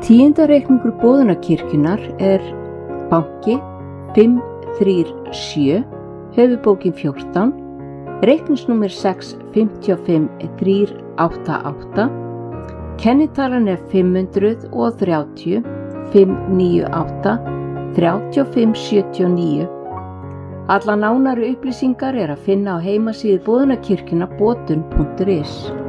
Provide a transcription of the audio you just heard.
10. reikningur Boðunarkirkjunnar er banki 537, höfuðbókin 14, reikningsnúmer 655388, kennitalan er 530 598 3579. Alla nánari upplýsingar er að finna á heimasíðu Boðunarkirkjunnar botun.is.